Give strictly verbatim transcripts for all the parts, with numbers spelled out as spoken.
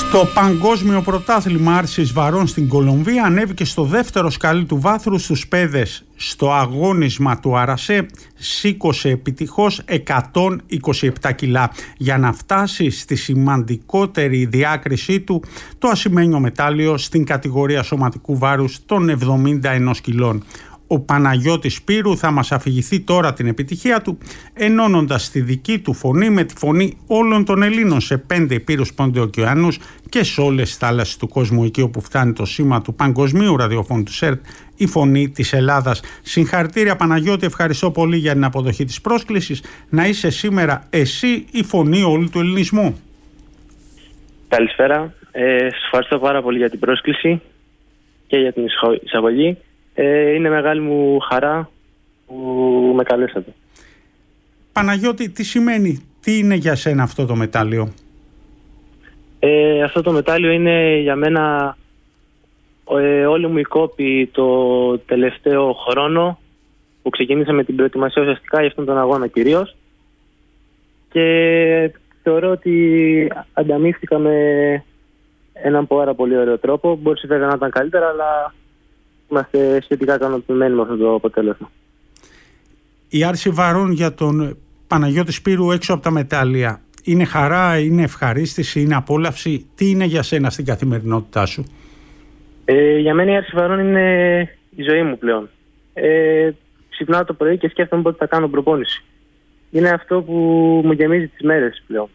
Στο παγκόσμιο πρωτάθλημα άρσης βαρών στην Κολομβία ανέβηκε στο δεύτερο σκαλί του βάθρου στους παιδες. Στο αγώνισμα του Αρασέ σήκωσε επιτυχώς εκατόν είκοσι επτά κιλά για να φτάσει στη σημαντικότερη διάκρισή του, το ασημένιο μετάλλιο στην κατηγορία σωματικού βάρους των εβδομήντα ένα κιλών. Ο Παναγιώτης Σπύρου θα μας αφηγηθεί τώρα την επιτυχία του, ενώνοντας τη δική του φωνή με τη φωνή όλων των Ελλήνων σε πέντε υπήρους ποντεοκεανούς και σε όλες τις θάλασσες του κόσμου, εκεί όπου φτάνει το σήμα του παγκοσμίου ραδιοφώνου του ΣΕΡΤ, η φωνή της Ελλάδας. Συγχαρητήρια Παναγιώτη, ευχαριστώ πολύ για την αποδοχή της πρόσκλησης. Να είσαι σήμερα εσύ η φωνή όλου του ελληνισμού. Καλησπέρα, ε, σας ευχαριστώ πάρα πολύ για την πρόσκληση και για την εισαγωγή. Ε, είναι μεγάλη μου χαρά που με καλέσατε. Παναγιώτη, τι σημαίνει, τι είναι για σένα αυτό το μετάλλιο? Ε, αυτό το μετάλλιο είναι για μένα ε, όλη μου η κόπη το τελευταίο χρόνο που ξεκίνησα με την προετοιμασία ουσιαστικά για αυτόν τον αγώνα κυρίως, και θεωρώ ότι ανταμείφθηκα με έναν πάρα πολύ ωραίο τρόπο. Μπορούσε βέβαια να ήταν καλύτερα, αλλά είμαστε σχετικά ικανοποιημένοι με αυτό το αποτέλεσμα. Η άρση βαρών για τον Παναγιώτη Σπύρου έξω από τα μετάλλια είναι χαρά, είναι ευχαρίστηση, είναι απόλαυση? Τι είναι για σένα στην καθημερινότητά σου? Ε, για μένα η άρση βαρών είναι η ζωή μου πλέον. Ε, ξυπνάω το πρωί και σκέφτομαι πότε θα κάνω προπόνηση. Είναι αυτό που μου γεμίζει τις μέρες πλέον.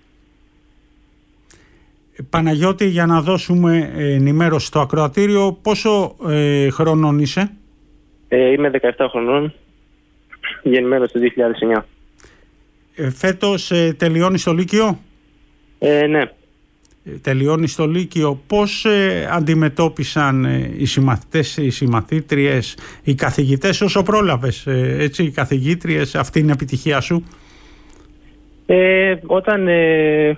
Παναγιώτη, για να δώσουμε ενημέρωση στο ακροατήριο, πόσο ε, χρονών είσαι? Ε, είμαι δεκαεπτά χρονών, γεννημένος το δύο χιλιάδες εννιά. Ε, φέτος ε, τελειώνεις το Λύκειο? Ε, ναι. Ε, τελειώνεις το Λύκειο. Πώς ε, αντιμετώπισαν ε, οι συμμαθητές, οι συμμαθήτριες, οι καθηγητές, όσο πρόλαβες, ε, έτσι, οι καθηγήτριες, αυτή είναι η επιτυχία σου? Ε, όταν... Ε,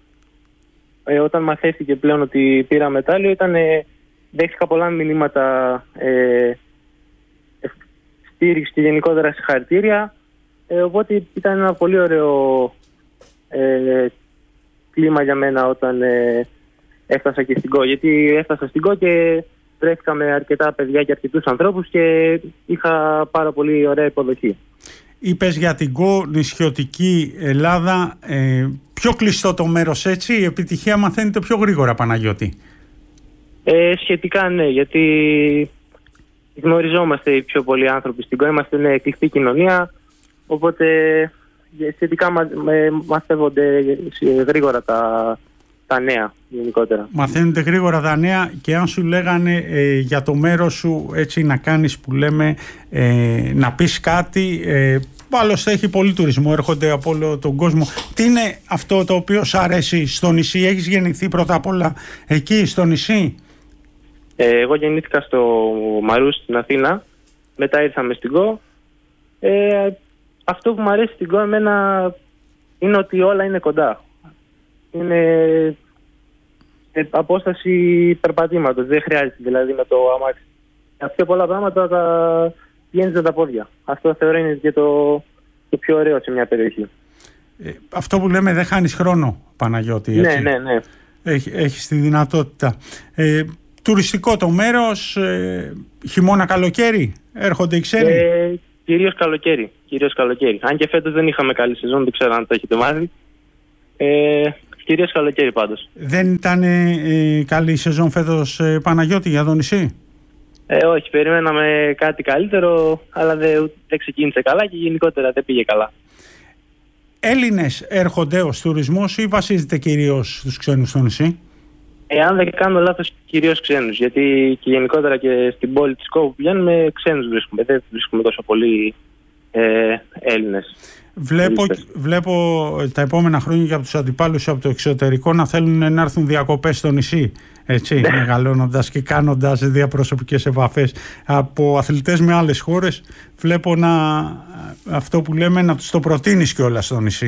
Ε, όταν μαθαίθηκε πλέον ότι πήρα μετάλλιο, ήταν, ε, δέχτηκα πολλά μηνύματα ε, στήριξη και γενικότερα συγχαρητήρια, ε, οπότε ήταν ένα πολύ ωραίο ε, κλίμα για μένα όταν ε, έφτασα και στην ΚΟ, γιατί έφτασα στην ΚΟ και βρέθηκα με αρκετά παιδιά και αρκετούς ανθρώπους και είχα πάρα πολύ ωραία υποδοχή. Είπες για την ΚΟ, νησιωτική Ελλάδα, ε, πιο κλειστό το μέρος, έτσι, η επιτυχία μαθαίνεται πιο γρήγορα, Παναγιώτη? Ε, σχετικά ναι, γιατί γνωριζόμαστε οι πιο πολλοί άνθρωποι στην ΚΟ, είμαστε μια κλειστή κοινωνία, οπότε σχετικά μα, με, μαθεύονται γρήγορα τα, τα νέα γενικότερα. Μαθαίνονται γρήγορα τα νέα, και αν σου λέγανε ε, για το μέρος σου, έτσι, να κάνεις που λέμε, ε, να πεις κάτι... Ε, άλλωστε έχει πολύ τουρισμό, έρχονται από όλο τον κόσμο. Τι είναι αυτό το οποίο σ' αρέσει στο νησί? Έχεις γεννηθεί πρώτα απ' όλα εκεί στο νησί? Ε, εγώ γεννήθηκα στο Μαρούς στην Αθήνα, μετά ήρθαμε στην ΚΟ. Ε, αυτό που μου αρέσει στην ΚΟ εμένα είναι ότι όλα είναι κοντά. Είναι ε, απόσταση περπατήματος, δεν χρειάζεται δηλαδή με το αμάξι. Αυτά πολλά πράγματα τα πηγαίνεις με τα πόδια. Αυτό θεωρώ είναι και το, το πιο ωραίο σε μια περιοχή. Ε, αυτό που λέμε, δεν χάνεις χρόνο, Παναγιώτη, έτσι? Ναι, ναι, ναι. Έχει, έχεις τη δυνατότητα. Ε, τουριστικό το μέρος, ε, χειμώνα, καλοκαίρι, έρχονται οι ξένοι? Ε, κυρίως καλοκαίρι, κυρίως καλοκαίρι. Αν και φέτος δεν είχαμε καλή σεζόν, δεν ξέρω αν το έχετε μάθει. Ε, κυρίως καλοκαίρι πάντως. Δεν ήταν ε, καλή σεζόν φέτος, ε, Παναγιώτη, για το νησί? Ε, όχι, περιμέναμε κάτι καλύτερο, αλλά δεν, δεν ξεκίνησε καλά και γενικότερα δεν πήγε καλά. Έλληνες έρχονται ως τουρισμός ή βασίζεται κυρίως στους ξένους στο νησί? Ε, αν δεν κάνω λάθος, κυρίως ξένους, γιατί και γενικότερα και στην πόλη της ΚΟ που πηγαίνουμε ξένους βρίσκουμε, δεν βρίσκουμε τόσο πολύ ε, Έλληνες. Βλέπω, βλέπω τα επόμενα χρόνια και από τους αντιπάλους από το εξωτερικό να θέλουν να έρθουν διακοπές στο νησί, έτσι, μεγαλώνοντας και κάνοντας διαπροσωπικές επαφές από αθλητές με άλλες χώρες. Βλέπω να, αυτό που λέμε, να τους το προτείνεις κιόλας στο νησί.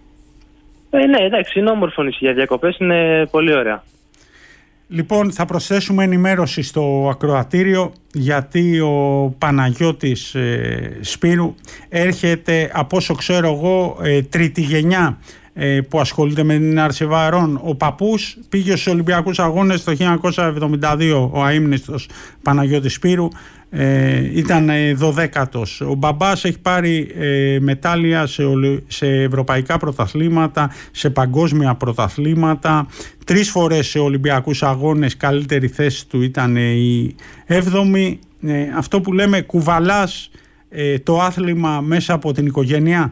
Ε, ναι, εντάξει, είναι όμορφο νησί για διακοπές, είναι πολύ ωραία. Λοιπόν, θα προσθέσουμε ενημέρωση στο ακροατήριο, γιατί ο Παναγιώτης ε, Σπύρου έρχεται, από όσο ξέρω εγώ, ε, τρίτη γενιά ε, που ασχολείται με την άρση βαρών. Ο παππούς πήγε στους Ολυμπιακούς Αγώνες το χίλια εννιακόσια εβδομήντα δύο, ο αείμνηστος Παναγιώτης Σπύρου, ε, ήταν δωδέκατος. Ο μπαμπάς έχει πάρει ε, μετάλλια σε, ολυ... σε ευρωπαϊκά πρωταθλήματα, σε παγκόσμια πρωταθλήματα, τρεις φορές σε Ολυμπιακούς Αγώνες. Καλύτερη θέση του ήταν η έβδομη. Ε, αυτό που λέμε, κουβαλάς ε, το άθλημα μέσα από την οικογένεια.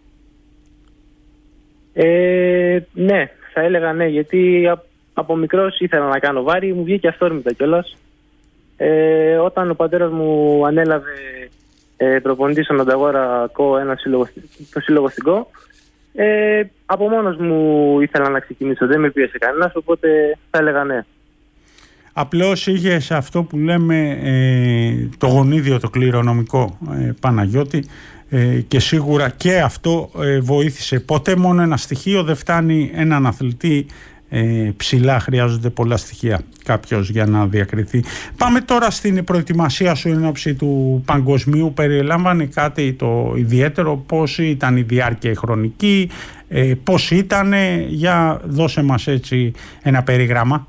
Ε, ναι, θα έλεγα ναι, γιατί από μικρός ήθελα να κάνω βάρη, μου βγήκε αυθόρμητα κιόλας. Ε, όταν ο πατέρας μου ανέλαβε ε, προπονητή στον Ανταγόρα ΚΟ, ένα σύλλογο, το σύλλογο στην ΚΟ, ε, από μόνος μου ήθελα να ξεκινήσω, δεν με πίεσε κανένας, οπότε θα έλεγα ναι. Απλώς είχες αυτό που λέμε ε, το γονίδιο, το κληρονομικό, ε, Παναγιώτη, ε, και σίγουρα και αυτό ε, βοήθησε. Ποτέ μόνο ένα στοιχείο δεν φτάνει έναν αθλητή ε, ψηλά, χρειάζονται πολλά στοιχεία κάποιος για να διακριθεί. Πάμε τώρα στην προετοιμασία σου εν ώψη του παγκοσμίου. Περιλάμβανε κάτι το ιδιαίτερο? Πώς ήταν η διάρκεια η χρονική, ε, πώς ήτανε? Για δώσε μας έτσι ένα περίγραμμα.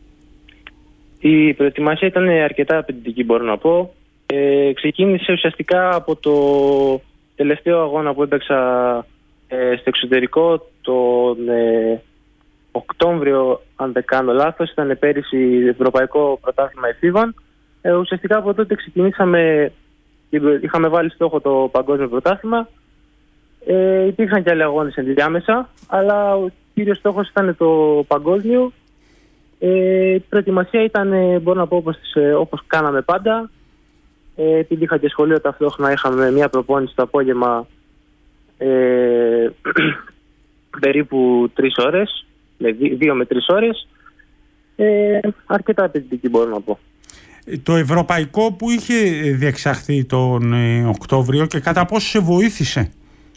Η προετοιμασία ήταν αρκετά απαιτητική, μπορώ να πω. Ε, ξεκίνησε ουσιαστικά από το τελευταίο αγώνα που έπαιξα ε, στο εξωτερικό τον ε, Οκτώβριο, αν δεν κάνω λάθος, ήταν πέρυσι Ευρωπαϊκό Πρωτάθλημα Εφήβων. Ε, ουσιαστικά από τότε ξεκινήσαμε, είχαμε βάλει στόχο το Παγκόσμιο Πρωτάθλημα. Ε, υπήρχαν και άλλοι αγώνες ενδιάμεσα, αλλά ο κύριος στόχος ήταν το Παγκόσμιο. Ε, η προετοιμασία ήταν, μπορώ να πω, όπως, όπως κάναμε πάντα. Ε, επειδή είχα και σχολείο ταυτόχρονα, είχαμε μια προπόνηση το απόγευμα ε, περίπου τρεις ώρες, δύο με τρεις ώρες. Ε, αρκετά απαιτητική, μπορώ να πω. Το ευρωπαϊκό που είχε διεξαχθεί τον ε, Οκτώβριο και κατά πόσο σε βοήθησε?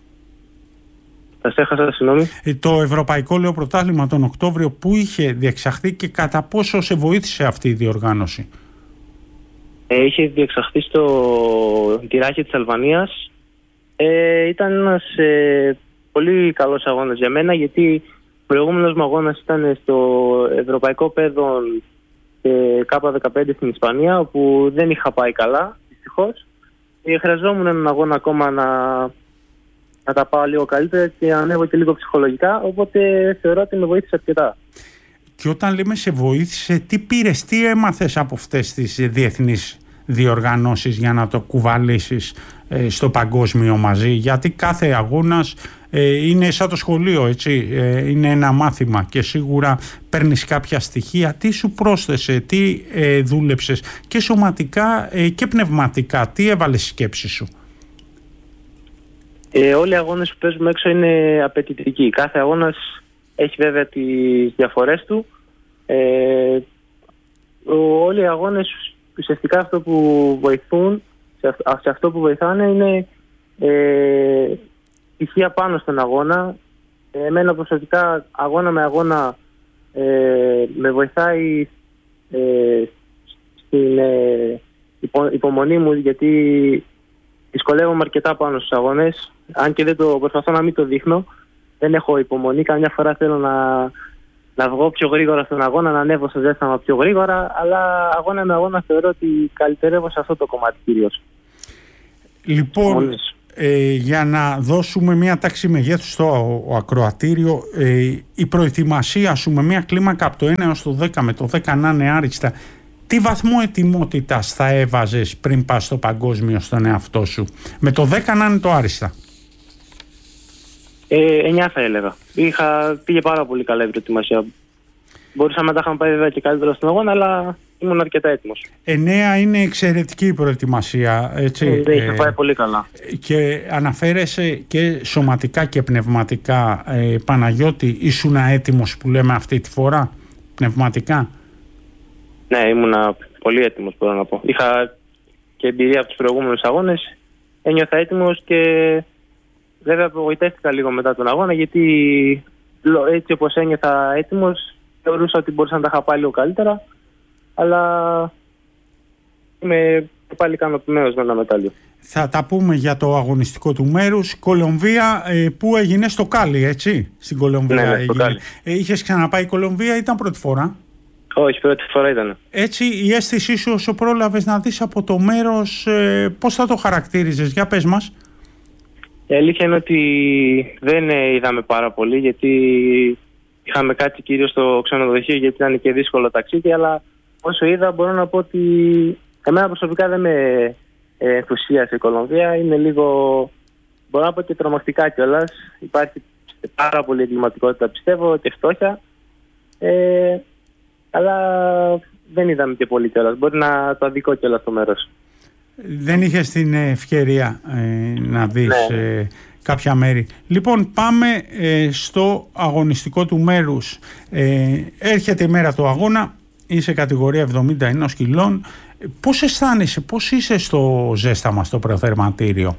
Θα έχασα, συγγνώμη. Το ευρωπαϊκό, λέω, πρωτάθλημα τον Οκτώβριο που είχε διεξαχθεί και κατά πόσο σε βοήθησε αυτή η διοργάνωση? Ε, είχε διεξαχθεί στο τυράκι της Αλβανίας. Ε, ήταν ένας ε, πολύ καλός αγώνας για μένα, γιατί ο προηγούμενος μου αγώνας ήταν στο ευρωπαϊκό πέδον ε, Κάπα δεκαπέντε στην Ισπανία, όπου δεν είχα πάει καλά, δυστυχώς. Ε, χρειαζόμουν έναν αγώνα ακόμα να... να τα πάω λίγο καλύτερα και να ανέβω και λίγο ψυχολογικά, οπότε θεωρώ ότι με βοήθησε αρκετά. Και όταν λέμε σε βοήθησε, τι πήρες, τι έμαθες από αυτές τις διεθνείς διοργανώσεις για να το κουβαλήσεις ε, στο παγκόσμιο μαζί? Γιατί κάθε αγώνας ε, είναι σαν το σχολείο, έτσι, ε, είναι ένα μάθημα και σίγουρα παίρνεις κάποια στοιχεία. Τι σου πρόσθεσε, τι ε, δούλεψες και σωματικά ε, και πνευματικά, τι έβαλες στη σκέψη σου? Ε, όλοι οι αγώνες που παίζουμε έξω είναι απαιτητικοί. Κάθε αγώνας έχει βέβαια τις διαφορές του. Ε, ο, όλοι οι αγώνες ουσιαστικά αυτό που βοηθούν, σε, σε αυτό που βοηθάνε είναι ε, στοιχεία πάνω στον αγώνα. Ε, εμένα προσωπικά αγώνα με αγώνα ε, με βοηθάει ε, στην ε, υπο, υπομονή μου, γιατί δυσκολεύομαι αρκετά πάνω στους αγώνες, αν και δεν το προσπαθώ να μην το δείχνω. Δεν έχω υπομονή, καμιά φορά θέλω να, να βγω πιο γρήγορα στον αγώνα, να ανέβω στο ζέσταμα πιο γρήγορα, αλλά αγώνα με αγώνα θεωρώ ότι καλυτερεύω σε αυτό το κομμάτι κυρίως. Λοιπόν, ε, για να δώσουμε μια τάξη μεγέθους στο ο ακροατήριο, ε, η προετοιμασία σου με μια κλίμακα από το ένα έως το δέκα, με το δέκα να είναι άριστα, τι βαθμό ετοιμότητας θα έβαζες πριν πας στο παγκόσμιο στον εαυτό σου? Με το δέκα να είναι το άριστα. Ε, εννιά θα έλεγα. Είχα, πήγε πάρα πολύ καλά η προετοιμασία. Μπορούσαμε να τα είχαμε πάει βέβαια και καλύτερα στον αγώνα, αλλά ήμουν αρκετά έτοιμος. εννιά είναι εξαιρετική η προετοιμασία, έτσι. Ε, δεν είχε πάει πολύ καλά. Και αναφέρεσαι και σωματικά και πνευματικά. Ε, Παναγιώτη, ήσουν έτοιμος που λέμε αυτή τη φορά, πνευματικά? Ναι, ήμουνα πολύ έτοιμος, μπορώ να πω. Είχα και εμπειρία από τους προηγούμενους αγώνες. Ένιωθα έτοιμος και βέβαια απογοητεύτηκα λίγο μετά τον αγώνα, γιατί έτσι όπως ένιωθα έτοιμος, θεωρούσα ότι μπορούσα να τα είχα πάει λίγο καλύτερα. Αλλά είμαι πάλι ικανοποιημένος με ένα μετάλλιο. Θα τα πούμε για το αγωνιστικό του μέρους. Κολομβία ε, που έγινε στο Κάλι, έτσι, στην Κολομβία. Ναι, ναι, έγινε. Ε, είχες ξαναπάει Κολομβία, ήταν πρώτη φορά? Όχι, πρώτη φορά ήταν. Έτσι, η αίσθησή σου όσο πρόλαβες να δεις από το μέρος, ε, πώς θα το χαρακτήριζες? Για πες μας. Η αλήθεια είναι ότι δεν είδαμε πάρα πολύ, γιατί είχαμε κάτσει κυρίως στο ξενοδοχείο, γιατί ήταν και δύσκολο ταξίδι, αλλά όσο είδα μπορώ να πω ότι εμένα προσωπικά δεν με ενθουσίασε η Κολομβία. Είναι λίγο, μπορώ να πω, και τρομακτικά κιόλας. Υπάρχει πάρα πολύ εγκληματικότητα, πιστεύω, και φτώχεια. Ε, αλλά δεν είδαμε και πολύ κιόλας. Μπορεί να το αδικό κιόλας το μέρος. Δεν είχες την ευκαιρία ε, να δεις ναι. ε, κάποια μέρη. Λοιπόν, πάμε ε, στο αγωνιστικό του μέρους. Ε, έρχεται η μέρα του αγώνα, είσαι κατηγορία εβδομήντα ενός κιλών. Πώς αισθάνεσαι, πώς είσαι στο ζέσταμα, στο προθερμαντήριο?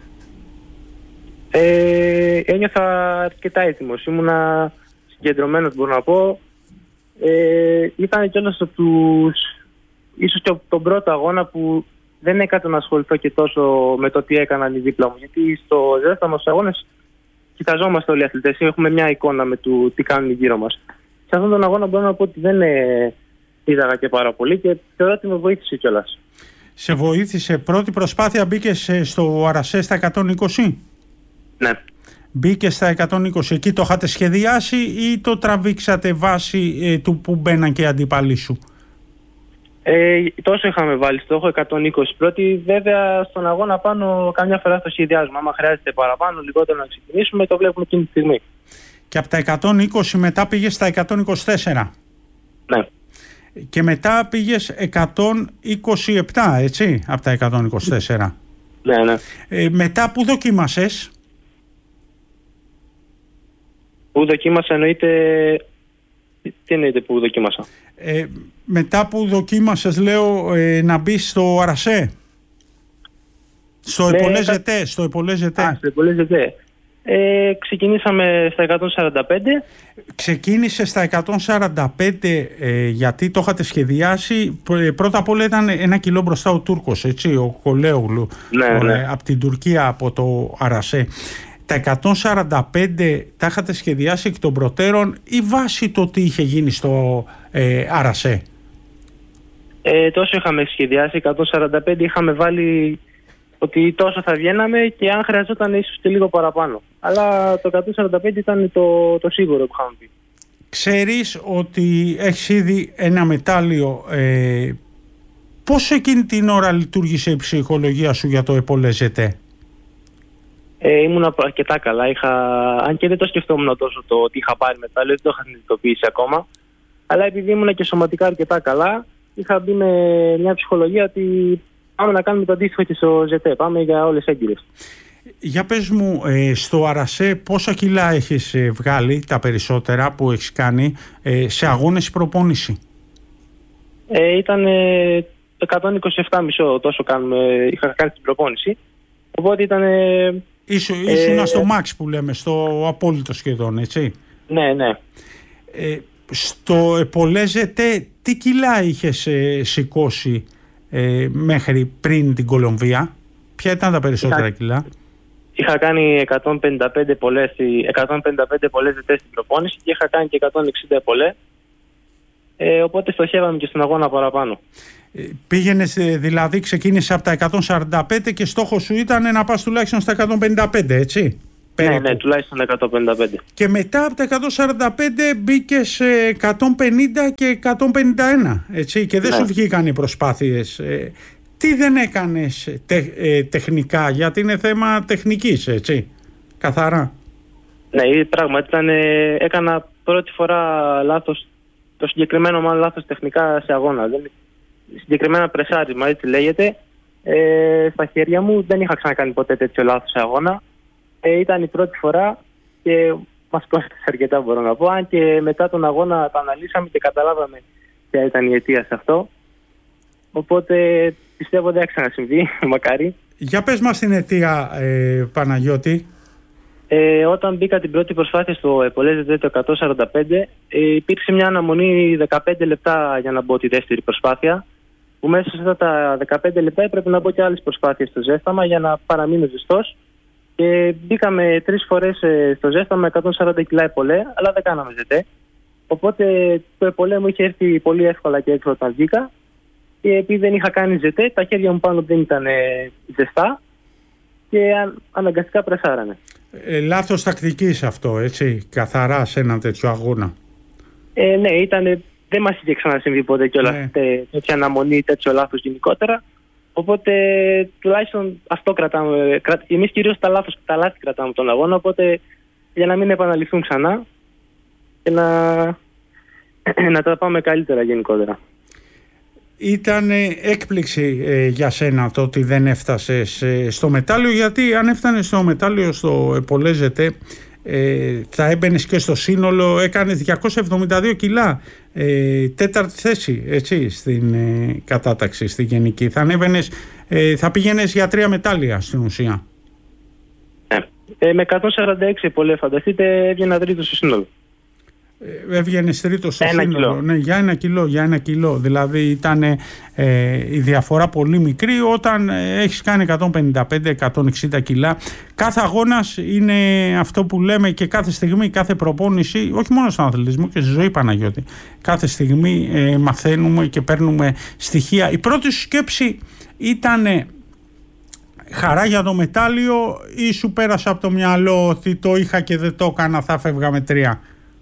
Ε, ένιωθα αρκετά έτοιμος. Ήμουνα συγκεντρωμένος, μπορώ να πω. Ε, ήταν κιόλας από τους, ίσως και τον πρώτο αγώνα που δεν έκανα να ασχοληθώ και τόσο με το τι έκαναν οι δίπλα μου. Γιατί στο ζέσταμα στους αγώνες κοιταζόμαστε όλοι οι αθλητές, έχουμε μια εικόνα με το τι κάνουν γύρω μας. Σε αυτόν τον αγώνα μπορώ να πω ότι δεν ε, είδαγα και πάρα πολύ και θεωρώ ότι με βοήθησε κιόλας. Σε βοήθησε. Πρώτη προσπάθεια μπήκες στο Αρασέ στα εκατόν είκοσι? Ναι. Μπήκε στα εκατόν είκοσι. Εκεί το είχατε σχεδιάσει ή το τραβήξατε βάση ε, του που μπαίναν και οι αντίπαλοι σου? Ε, τόσο είχαμε βάλει στόχο, εκατόν είκοσι πρώτη. Βέβαια στον αγώνα πάνω καμιά φορά το σχεδιάζουμε. Άμα χρειάζεται παραπάνω, λιγότερο να ξεκινήσουμε, το βλέπουμε εκείνη τη στιγμή. Και από τα εκατόν είκοσι μετά πήγες στα εκατόν είκοσι τέσσερα. Ναι. Και μετά πήγες εκατόν είκοσι επτά, έτσι, από τα εκατόν είκοσι τέσσερα. Ναι, ναι. Ε, μετά που δοκίμασες? Που δοκίμασα εννοείται... Τι εννοείται που δοκίμασα? Ε, μετά που δοκίμασες, λέω, ε, να μπεις στο Αρασέ. Στο ναι, Επολέζετέ. Θα... Στο Επολέζετέ. Α, στο Επολέζετέ. Ε, ξεκινήσαμε στα εκατόν σαράντα πέντε. Ξεκίνησε στα εκατόν σαράντα πέντε ε, γιατί το είχατε σχεδιάσει. Πρώτα απ' όλα ήταν ένα κιλό μπροστά ο Τούρκος, έτσι, ο Κολέογλου, ναι, ναι. Ε, από την Τουρκία, από το Αρασέ. Τα εκατόν σαράντα πέντε τα είχατε σχεδιάσει εκ των προτέρων ή βάσει το τι είχε γίνει στο ε, Αρασέ? Ε, τόσο είχαμε σχεδιάσει, εκατόν σαράντα πέντε είχαμε βάλει ότι τόσο θα βγαίναμε και αν χρειαζόταν ίσως και λίγο παραπάνω. Αλλά το εκατόν σαράντα πέντε ήταν το, το σίγουρο που είχαμε πει. Ξέρεις ότι έχεις ήδη ένα μετάλλιο. Ε, πώς εκείνη την ώρα λειτουργήσε η ψυχολογία σου για το Επολέζετέ? Ε, ήμουν αρκετά καλά. Είχα, αν και δεν το σκεφτόμουν τόσο το ότι είχα πάρει μετάλλιο, δεν το είχα συνειδητοποιήσει ακόμα. Αλλά επειδή ήμουν και σωματικά αρκετά καλά, είχα μπει με μια ψυχολογία ότι πάμε να κάνουμε το αντίστοιχο και στο ζετέ. Πάμε για όλες τις έγκυρες. Για πες μου, ε, στο Αρασέ πόσα κιλά έχεις ε, βγάλει, τα περισσότερα που έχεις κάνει, ε, σε αγώνες προπόνηση? Ε, ήταν ε, εκατόν είκοσι επτά κόμμα πέντε τόσο κάνουμε, είχα κάνει την προπόνηση. Οπότε ήταν... Ε, Ήσου, ήσουνα ε, στο max που λέμε, στο απόλυτο σχεδόν, έτσι. Ναι, ναι. Ε, στο Επολέζετέ τι κιλά είχες ε, σηκώσει ε, μέχρι πριν την Κολομβία? Ποια ήταν τα περισσότερα είχα, κιλά? Είχα κάνει εκατόν πενήντα πέντε πολλές, εκατόν πενήντα πέντε πολλές ζετές στην προπόνηση και είχα κάνει και εκατόν εξήντα πολλές. Ε, οπότε στοχεύαμε και στον αγώνα παραπάνω. Ε, πήγαινες, δηλαδή ξεκίνησε από τα εκατόν σαράντα πέντε και στόχος σου ήταν να πας τουλάχιστον στα εκατόν πενήντα πέντε, έτσι? Ναι, ναι, τουλάχιστον εκατόν πενήντα πέντε. Και μετά από τα εκατόν σαράντα πέντε μπήκες σε εκατόν πενήντα και εκατόν πενήντα ένα, έτσι, και δεν ναι. σου βγήκαν οι προσπάθειες. Ε, τι δεν έκανες τε, ε, τεχνικά, γιατί είναι θέμα τεχνικής, έτσι, καθαρά? Ναι, πράγματι ήταν, ε, έκανα πρώτη φορά λάθος, το συγκεκριμένο μάλλον λάθος τεχνικά σε αγώνα. Δεν, συγκεκριμένα πρεσάρισμα, έτσι λέγεται. Ε, στα χέρια μου δεν είχα ξανακάνει ποτέ τέτοιο λάθος σε αγώνα. Ε, ήταν η πρώτη φορά και μας κόστησε αρκετά, μπορώ να πω. Αν και μετά τον αγώνα το αναλύσαμε και καταλάβαμε ποια ήταν η αιτία σε αυτό. Οπότε πιστεύω δεν θα ξανασυμβεί, μακάρι. Για πες μας την αιτία, ε, Παναγιώτη. Ε, όταν μπήκα την πρώτη προσπάθεια στο Επολέζετέ το εκατόν σαράντα πέντε, ε, υπήρξε μια αναμονή δεκαπέντε λεπτά για να μπω τη δεύτερη προσπάθεια, που μέσα σε αυτά τα δεκαπέντε λεπτά έπρεπε να μπω και άλλες προσπάθειες στο ζέσταμα για να παραμείνω ζεστός. Και μπήκαμε τρεις φορές στο ζέσταμα, εκατόν σαράντα κιλά επολέ, αλλά δεν κάναμε ζετέ. Οπότε το επολέ μου είχε έρθει πολύ εύκολα και έξω όταν βγήκα. Και επειδή δεν είχα κάνει ζετέ, τα χέρια μου πάνω δεν ήταν ζεστά και αναγκαστικά πρεσάρανε. Ε, λάθος τακτικής αυτό, έτσι, καθαρά σε έναν τέτοιο αγώνα. Ε, ναι, ήτανε, δεν μας είχε ξανασυμβεί ποτέ κιόλας ναι. τέτοια αναμονή, τέτοιο λάθος γενικότερα. Οπότε τουλάχιστον αυτό κρατάμε. Κρα... Εμείς κυρίως τα, λάθος, τα λάθη κρατάμε τον αγώνα, οπότε για να μην επαναληφθούν ξανά και να, να τα πάμε καλύτερα γενικότερα. Ήταν έκπληξη ε, για σένα το ότι δεν έφτασες ε, στο μετάλλιο, γιατί αν έφτανες στο μετάλλιο στο επολέ ζετέ ε, θα έμπαινες και στο σύνολο, έκανες διακόσια εβδομήντα δύο κιλά, ε, τέταρτη θέση, έτσι, στην ε, κατάταξη, στη γενική. Θα ανέβαινες, ε, θα πήγαινες για τρία μετάλλια στην ουσία. Ε, ε, με εκατόν σαράντα έξι επολέ, φανταστείτε, έβγαινα τρίτο στο σύνολο. Έβγαινε τρίτο στο ένα σύνολο. Κιλό. Ναι, για ένα κιλό, για ένα κιλό. Δηλαδή ήταν ε, η διαφορά πολύ μικρή όταν ε, έχεις κάνει εκατόν πενήντα πέντε εκατόν εξήντα κιλά. Κάθε αγώνας είναι αυτό που λέμε και κάθε στιγμή, κάθε προπόνηση, όχι μόνο στον αθλητισμό και στη ζωή, Παναγιώτη. Κάθε στιγμή ε, μαθαίνουμε και παίρνουμε στοιχεία. Η πρώτη σου σκέψη ήταν χαρά για το μετάλλιο ή σου πέρασε από το μυαλό ότι το είχα και δεν το έκανα, θα φεύγα με τρία?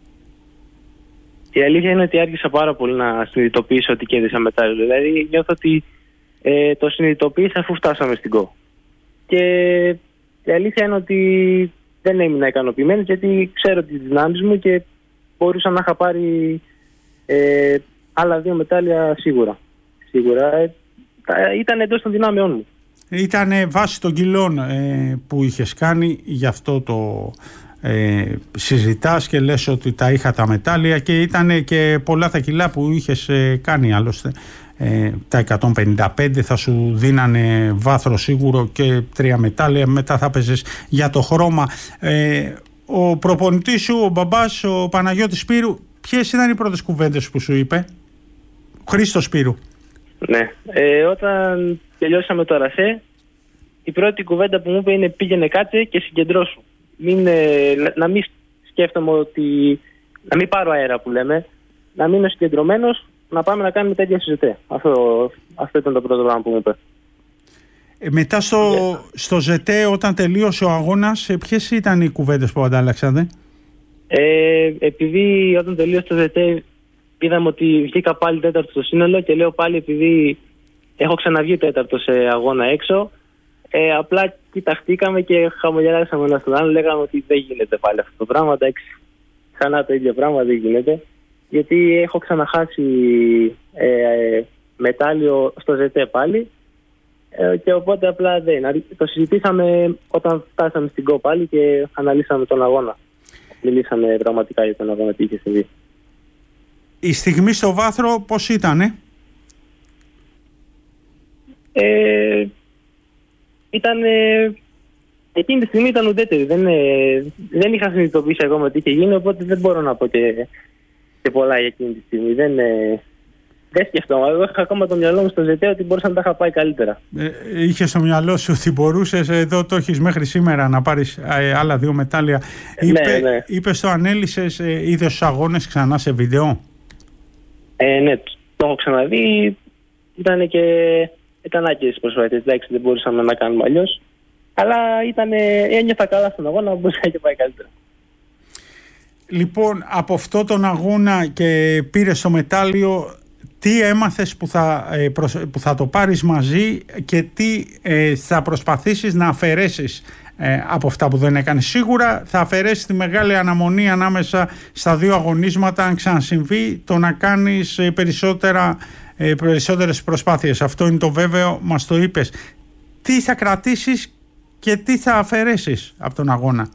Η αλήθεια είναι ότι άρχισα πάρα πολύ να συνειδητοποιήσω ότι κέρδισα μετάλλιο. Δηλαδή νιώθω ότι ε, το συνειδητοποίησα αφού φτάσαμε στην ΚΟ. Και η αλήθεια είναι ότι δεν έμεινα ικανοποιημένος, γιατί ξέρω τις δυνάμεις μου και μπορούσα να είχα πάρει ε, άλλα δύο μετάλλια σίγουρα. Σίγουρα ε, ήταν εντός των δυνάμεών μου. Ήταν βάση των κιλών ε, που είχες κάνει, γι' αυτό το ε, συζητάς και λες ότι τα είχα τα μετάλλια, και ήταν και πολλά τα κιλά που είχες ε, κάνει άλλωστε. Ε, τα εκατόν πενήντα πέντε θα σου δίνανε βάθρο σίγουρο και τρία μετάλλια, μετά θα παίζεις για το χρώμα. Ε, ο προπονητής σου, ο μπαμπάς, ο Παναγιώτης Σπύρου, ποιες ήταν οι πρώτες κουβέντες που σου είπε? Χρήστος Σπύρου. Ναι, ε, όταν τελειώσαμε το Αρασέ, η πρώτη κουβέντα που μου είπε είναι πήγαινε κάτσε και συγκεντρώσου. Μην, ε, να μην σκέφτομαι ότι, να μην πάρω αέρα που λέμε, να μείνω συγκεντρωμένος, να πάμε να κάνουμε τέτοια συζητέ. Αυτό, αυτό ήταν το πρώτο πράγμα που μου είπε. Ε, μετά στο, yeah. στο ζετέ, όταν τελείωσε ο αγώνας, ποιες ήταν οι κουβέντες που αντάλλαξατε? Ε, επειδή όταν τελείωσε το ζετέ είδαμε ότι βγήκα πάλι τέταρτο στο σύνολο, και λέω πάλι επειδή έχω ξαναβγεί τέταρτο σε αγώνα έξω, ε, απλά κοιταχτήκαμε και χαμογελάσαμε ένα στον άλλο, λέγαμε ότι δεν γίνεται πάλι αυτό το πράγμα, εντάξει, ξανά το ίδιο πράγμα δεν γίνεται, γιατί έχω ξαναχάσει ε, μετάλλιο στο ζετέ πάλι, ε, και οπότε απλά δεν. Το συζητήσαμε όταν φτάσαμε στην ΚΟ πάλι και αναλύσαμε τον αγώνα. Μιλήσαμε πραγματικά για τον αγώνα, τι είχε συμβεί. Η στιγμή στο βάθρο πώς ήτανε? Ε, ήταν, ε, εκείνη τη στιγμή ήταν ουδέτερη. Δεν, ε, δεν είχα συνειδητοποιήσει ακόμα τι είχε γίνει, οπότε δεν μπορώ να πω και, και πολλά για εκείνη τη στιγμή. Δεν, ε, δεν σκεφτόμαι. Εγώ είχα ακόμα το μυαλό μου στο ζετέ ότι μπορούσα να τα είχα πάει καλύτερα. Ε, είχε στο μυαλό σου ότι μπορούσες, εδώ το έχεις μέχρι σήμερα, να πάρεις ε, άλλα δύο μετάλλια. Ε, είπε, ναι, ναι. Είπες το ανέλυσες, ε, είδες τους αγώνες ξανά σε βίντεο? Ε, ναι, το έχω ξαναδεί. Ήταν και ήταν άκυρες προσπάθειες. Εντάξει, δεν μπορούσαμε να κάνουμε αλλιώς. Αλλά ήταν, ένιωθα καλά στον αγώνα, μπορούσα και πάει καλύτερα. Λοιπόν, από αυτό τον αγώνα και πήρες το μετάλλιο, τι έμαθες που θα, ε, προσ, που θα το πάρεις μαζί και τι ε, θα προσπαθήσεις να αφαιρέσεις ε, από αυτά που δεν έκανες? Σίγουρα θα αφαιρέσεις τη μεγάλη αναμονή ανάμεσα στα δύο αγωνίσματα, αν ξανασυμβεί, το να κάνεις ε, περισσότερα, ε, περισσότερες προσπάθειες. Αυτό είναι το βέβαιο, μας το είπες. Τι θα κρατήσεις και τι θα αφαιρέσεις από τον αγώνα?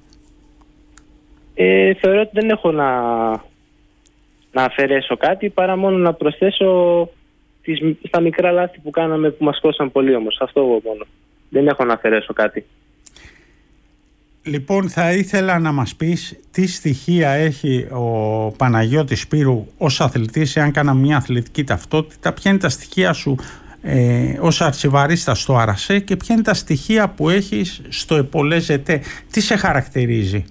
Ε, θεωρώ ότι δεν έχω να, να αφαιρέσω κάτι, παρά μόνο να προσθέσω τις, στα μικρά λάθη που κάναμε, που μας κόσαν πολύ όμως. Αυτό μόνο. Δεν έχω να αφαιρέσω κάτι. Λοιπόν, θα ήθελα να μας πεις τι στοιχεία έχει ο Παναγιώτης Σπύρου ως αθλητής, εάν κάνα μια αθλητική ταυτότητα, ποια είναι τα στοιχεία σου ε, ως αρτσιβαρίστας στο Αρασέ και ποια είναι τα στοιχεία που έχεις στο Επολέζετε, τι σε χαρακτηρίζει?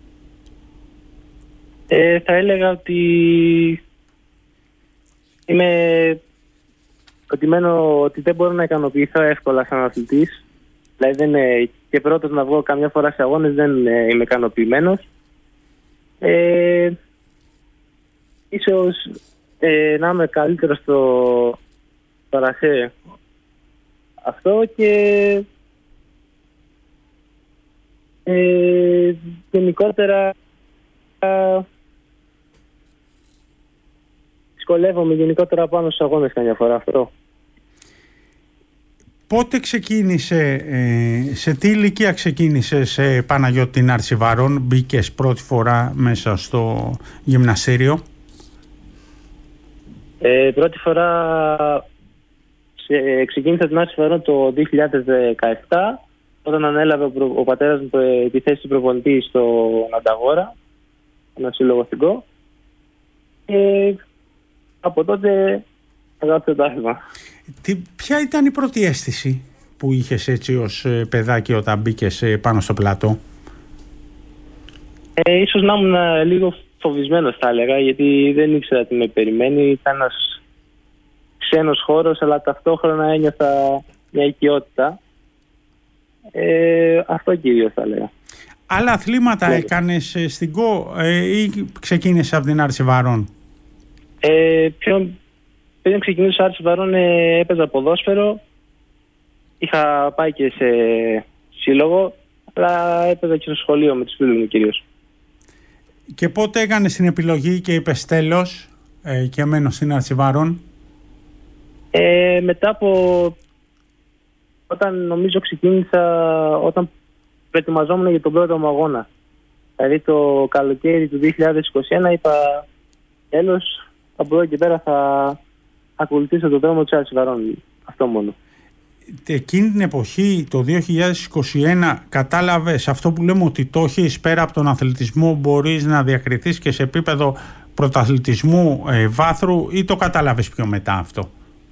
Ε, θα έλεγα ότι είμαι προτιμένο ότι δεν μπορώ να ικανοποιηθώ εύκολα σαν αθλητής. Δηλαδή δεν είναι και πρώτος να βγω καμιά φορά σε αγώνες, δεν είμαι ικανοποιημένος. Ε, ίσως ε, να είμαι καλύτερο στο Αρασέ αυτό και ε, γενικότερα ε, δυσκολεύομαι γενικότερα πάνω στους αγώνες καμιά φορά αυτό. Πότε ξεκίνησε, ε, σε τι ηλικία ξεκίνησες ε, Παναγιώτη την Αρσιβαρών, μπήκες πρώτη φορά μέσα στο γυμναστήριο? Ε, πρώτη φορά σε, ξεκίνησα την Αρσιβαρών το δύο χιλιάδες δεκαεπτά, όταν ανέλαβε ο, ο πατέρας μου ε, τη θέση του προπονητή στο Νανταγόρα, ένα σύλλογο εθνικό. Και από τότε αγάπησα το άθλημα. Τι, ποια ήταν η πρώτη αίσθηση που είχες έτσι ως παιδάκι όταν μπήκες πάνω στο πλατό? Ε, ίσως να ήμουν λίγο φοβισμένος θα έλεγα, γιατί δεν ήξερα τι με περιμένει. Ήταν ένας ξένος χώρος, αλλά ταυτόχρονα ένιωθα μια οικειότητα. Ε, αυτό κυρίως θα έλεγα. Άλλα αθλήματα yeah. έκανες στην ΚΟ ε, ή ξεκίνησες από την Αρσιβαρών? Ε, πιο, πριν ξεκινήσω στο Αρσιβαρών ε, έπαιζα ποδόσφαιρο. Είχα πάει και σε σύλλογο, αλλά έπαιζα και στο σχολείο με τους φίλους μου κυρίως. Και πότε έκανες την επιλογή και είπες τέλος ε, και μένω στην Αρσιβαρών? Ε, μετά από όταν νομίζω ξεκίνησα, όταν προετοιμαζόμουν για τον πρώτο μου αγώνα. Δηλαδή το καλοκαίρι του δύο χιλιάδες είκοσι ένα είπα τέλος, από εδώ και πέρα θα ακολουθήσω τον δρόμο της Αρσιβαρών. Αυτό μόνο. Εκείνη την εποχή, το δύο χιλιάδες είκοσι ένα, κατάλαβες αυτό που λέμε ότι το έχεις πέρα από τον αθλητισμό, μπορείς να διακριθείς και σε επίπεδο πρωταθλητισμού ε, βάθρου, ή το κατάλαβες πιο μετά αυτό?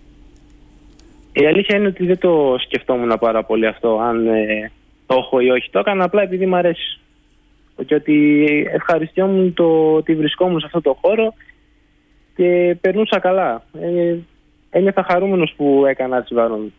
Η αλήθεια είναι ότι δεν το σκεφτόμουν πάρα πολύ αυτό, αν ε, το έχω ή όχι. Το έκανα απλά επειδή μου αρέσει. Και ότι ευχαριστιόμουν το ότι βρισκόμουν σε αυτό το χώρο και περνούσα καλά. Ε, ένιωθα χαρούμενος που έκανα Αρσιβαρών.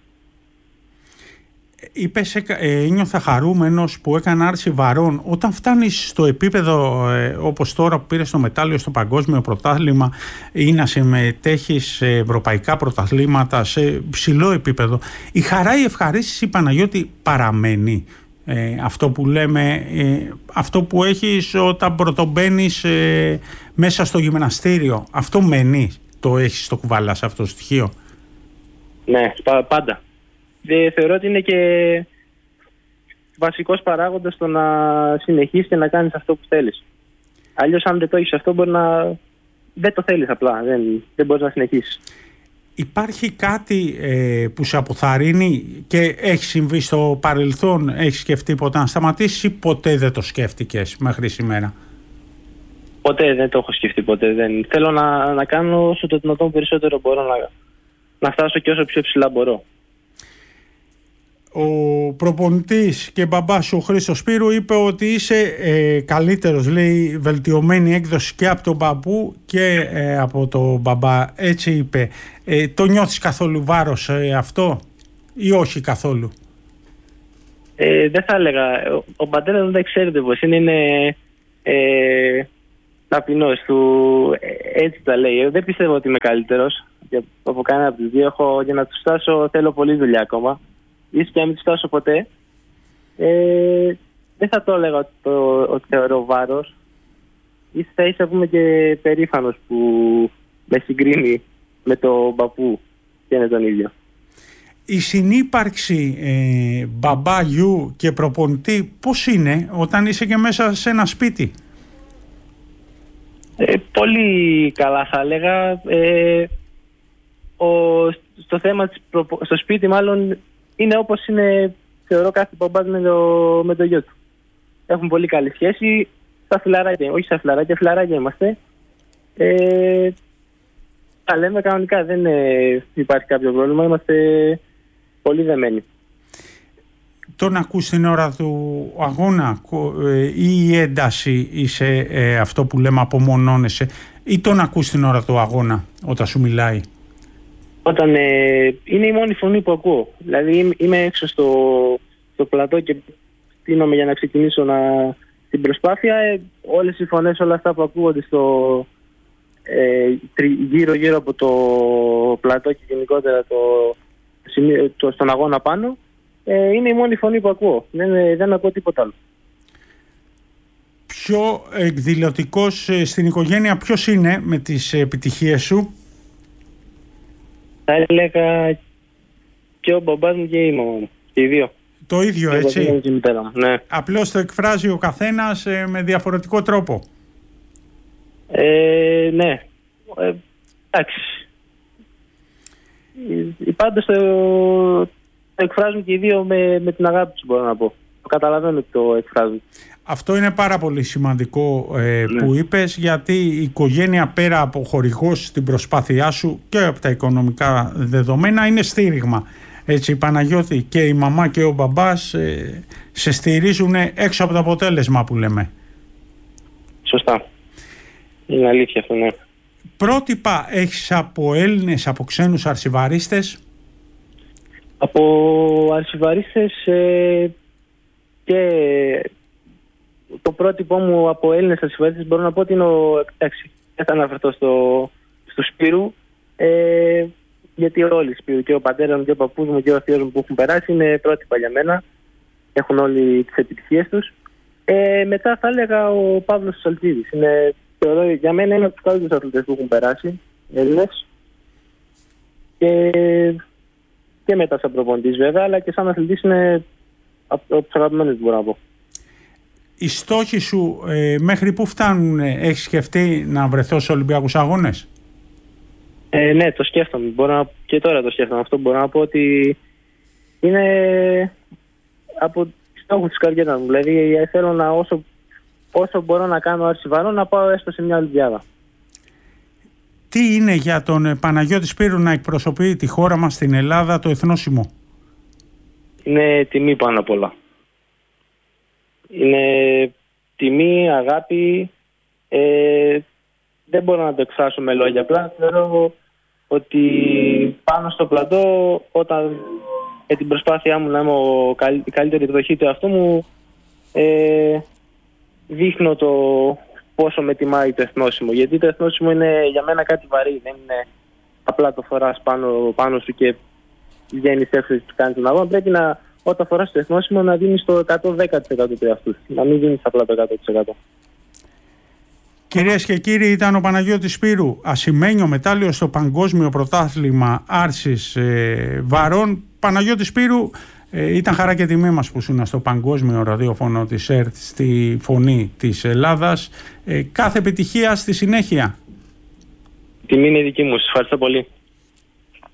Είπες, ε, ένιωθα χαρούμενος που έκανα Αρσιβαρών. Όταν φτάνεις στο επίπεδο ε, όπως τώρα που πήρες το μετάλλιο στο παγκόσμιο πρωτάθλημα ή να συμμετέχεις σε ευρωπαϊκά πρωταθλήματα σε ψηλό επίπεδο, η χαρά, η ευχαρίστηση, Παναγιώτη, παραμένει? Ε, αυτό που λέμε, ε, αυτό που έχεις όταν πρωτομπαίνεις ε, μέσα στο γυμναστήριο, αυτό μένει? Το έχεις στο κουβάλας αυτό το στοιχείο? Ναι, πα, πάντα. Ε, θεωρώ ότι είναι και βασικός παράγοντας στο να συνεχίσεις και να κάνεις αυτό που θέλεις. Αλλιώς αν δεν το έχεις αυτό, μπορεί να δεν το θέλεις απλά, δεν, δεν μπορείς να συνεχίσεις. Υπάρχει κάτι ε, που σε αποθαρρύνει και έχει συμβεί στο παρελθόν, έχεις σκεφτεί ποτέ να σταματήσεις ή ποτέ δεν το σκέφτηκες μέχρι σήμερα? Ποτέ δεν το έχω σκεφτεί ποτέ. Δεν. Θέλω να, να κάνω όσο το δυνατόν περισσότερο μπορώ, να, να φτάσω και όσο πιο ψηλά μπορώ. Ο προπονητής και μπαμπάς σου, ο Χρήστος Σπύρου, είπε ότι είσαι ε, καλύτερος, λέει, βελτιωμένη έκδοση και από τον μπαμπού και ε, από τον μπαμπά. Έτσι είπε. Ε, το νιώθεις καθόλου βάρος ε, αυτό ή όχι καθόλου? Ε, δεν θα έλεγα. Ο, ο πατέρας μου δεν ξέρετε πως είναι, είναι ε, ταπεινός του, ε, έτσι τα λέει. Δεν πιστεύω ότι είμαι καλύτερος από κανένα από τους δύο. Έχω, για να τους φτάσω θέλω πολλή δουλειά ακόμα. Ίσως και να μην τους φτάσω ποτέ. Ε, δεν θα το έλεγα ότι, το, ότι θεωρώ βάρος. Ίσως θα είσαι πούμε και περήφανος που με συγκρίνει με τον παππού και είναι τον ίδιο. Η συνύπαρξη ε, μπαμπά, γιου και προπονητή πώς είναι όταν είσαι και μέσα σε ένα σπίτι? Ε, πολύ καλά θα έλεγα. Ε, ο, στο θέμα της προπο... στο σπίτι μάλλον είναι όπως είναι, θεωρώ, κάθε μπαμπάς με το, με το γιο του. έχουμε πολύ καλή σχέση. Στα φιλαράκια, όχι στα φιλαράκια, φιλαράκια είμαστε. Ε, τα λέμε κανονικά, δεν ε, υπάρχει κάποιο πρόβλημα, είμαστε πολύ δεμένοι. Τον ακούς την ώρα του αγώνα ή η ένταση είσαι ε, αυτό που λέμε απομονώνεσαι, ή τον ακούς την ώρα του αγώνα όταν σου μιλάει? Όταν ε, είναι η μόνη φωνή που ακούω. Δηλαδή είμαι έξω στο, στο πλατό και στείνομαι για να ξεκινήσω να, την προσπάθεια. Ε, όλες οι φωνές, όλα αυτά που ακούγονται στο, ε, γύρω γύρω από το πλατό και γενικότερα το, το, στον αγώνα πάνω, ε, είναι η μόνη φωνή που ακούω. Δεν, δεν ακούω τίποτα άλλο. Πιο εκδηλωτικός στην οικογένεια ποιος είναι με τις επιτυχίες σου? Θα έλεγα και ο μπαμπάς μου και η μαμά μου. Και οι δύο. Το ίδιο, έτσι. Ναι. Απλώς το εκφράζει ο καθένας ε, με διαφορετικό τρόπο. Ε, ναι. Ε, εντάξει. Οι πάντως το, το εκφράζουν και οι δύο με, με την αγάπη τους, μπορώ να πω. Το καταλαβαίνω ότι το εκφράζουν. Αυτό είναι πάρα πολύ σημαντικό ε, ναι. που είπες, γιατί η οικογένεια, πέρα από χορηγός στην προσπάθειά σου και από τα οικονομικά δεδομένα, είναι στήριγμα. Έτσι, Παναγιώτη, και η μαμά και ο μπαμπάς ε, σε στηρίζουν έξω από το αποτέλεσμα που λέμε. Σωστά. Είναι αλήθεια αυτό, ναι. Πρότυπα έχεις από Έλληνες, από ξένους αρσιβαρίστες? Από αρσιβαρίστες ε, και το πρότυπό μου από Έλληνες αρσιβαρίστες μπορώ να πω ότι είναι ο... Εντάξει, δεν θα αναφερθώ στο, στο Σπύρου, ε, γιατί όλοι οι Σπύρου, και ο πατέρας μου και ο παππούς μου και ο θείος μου που έχουν περάσει, είναι πρότυπα για μένα. Έχουν όλοι τις επιτυχίες τους. Ε, μετά θα έλεγα ο Παύλος Σαλτίδης. Είναι, θεωρώ, για μένα είναι από τους καλύτερους αθλητές που έχουν περάσει, Έλληνες. Και, και μετά σαν προπονητής βέβαια, αλλά και σαν αθλητής είναι από τους αγαπημένους, μπορώ να πω. Οι στόχοι σου ε, μέχρι πού φτάνουν? Έχεις σκεφτεί να βρεθώ σε Ολυμπιακούς Αγώνες? Ε, ναι, το σκέφτομαι. Μπορώ να, και τώρα το σκέφτομαι. Αυτό μπορώ να πω ότι είναι από τους στόχους της καριέρας μου. Δηλαδή θέλω να όσο, όσο μπορώ να κάνω αρσιβαρό, να πάω έστω σε μια Ολυμπιάδα. Τι είναι για τον Παναγιώτη Σπύρου να εκπροσωπεί τη χώρα μας, στην Ελλάδα, το εθνόσημο? Είναι τιμή πάνω απ' όλα. Είναι τιμή, αγάπη. Ε, δεν μπορώ να το εκφράσω με λόγια. Απλά θεωρώ ότι πάνω στο πλατό, όταν με την προσπάθειά μου να είμαι ο, η καλύτερη εκδοχή του εαυτού μου, ε, δείχνω το πόσο με τιμάει το εθνόσημο. Γιατί το εθνόσημο είναι για μένα κάτι βαρύ. Δεν είναι απλά το φοράς πάνω, πάνω σου και βγαίνεις έξω και κάνεις τον αγώνα. Πρέπει να, όταν φοράς το εθνόσημο, να δίνεις το εκατόν δέκα τοις εκατό του εαυτού. Να μην δίνεις απλά το εκατό τοις εκατό. Κυρίες και κύριοι, ήταν ο Παναγιώτης Σπύρου, ασημένιο μετάλλιο στο Παγκόσμιο Πρωτάθλημα Άρσης ε, Βαρών. Παναγιώτη Σπύρου, ε, ήταν χαρά και τιμή μας που ήσουν στο Παγκόσμιο Ραδιόφωνο της ΕΡΤ, στη Φωνή της Ελλάδας. Ε, κάθε επιτυχία στη συνέχεια. Τιμή είναι δική μου. Σας ευχαριστώ πολύ.